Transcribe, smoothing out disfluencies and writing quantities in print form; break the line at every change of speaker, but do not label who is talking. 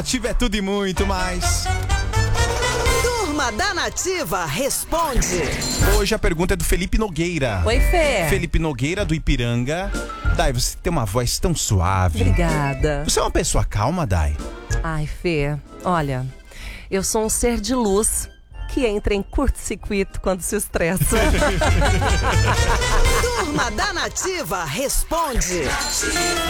Tiver tudo e muito mais.
Turma da Nativa responde.
Hoje a pergunta é do Felipe Nogueira.
Oi, Fê.
Felipe Nogueira, do Ipiranga. Dai, você tem uma voz tão suave.
Obrigada.
Você é uma pessoa calma, Dai?
Ai, Fê, olha, eu sou um ser de luz que entra em curto-circuito quando se estressa.
Turma da Nativa responde.